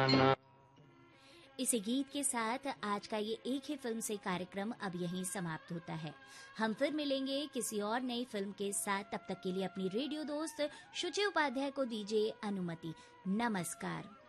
इसी गीत के साथ आज का ये एक ही फिल्म से कार्यक्रम अब यहीं समाप्त होता है। हम फिर मिलेंगे किसी और नई फिल्म के साथ। तब तक के लिए अपनी रेडियो दोस्त शुचि उपाध्याय को दीजिए अनुमति। नमस्कार।